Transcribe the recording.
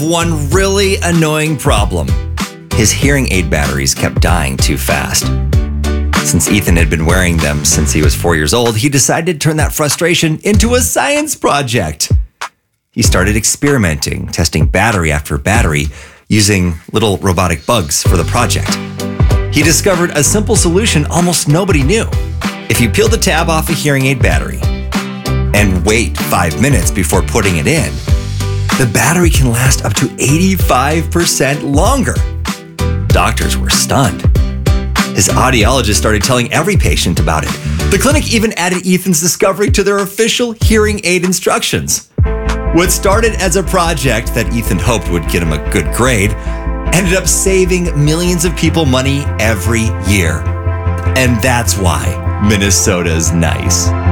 One really annoying problem. His hearing aid batteries kept dying too fast. Since Ethan had been wearing them since he was 4 years old, he decided to turn that frustration into a science project. He started experimenting, testing battery after battery, using little robotic bugs for the project. He discovered a simple solution almost nobody knew. If you peel the tab off a hearing aid battery and wait 5 minutes before putting it in, the battery can last up to 85% longer. Doctors were stunned. His audiologist started telling every patient about it. The clinic even added Ethan's discovery to their official hearing aid instructions. What started as a project that Ethan hoped would get him a good grade ended up saving millions of people money every year. And that's why Minnesota's nice.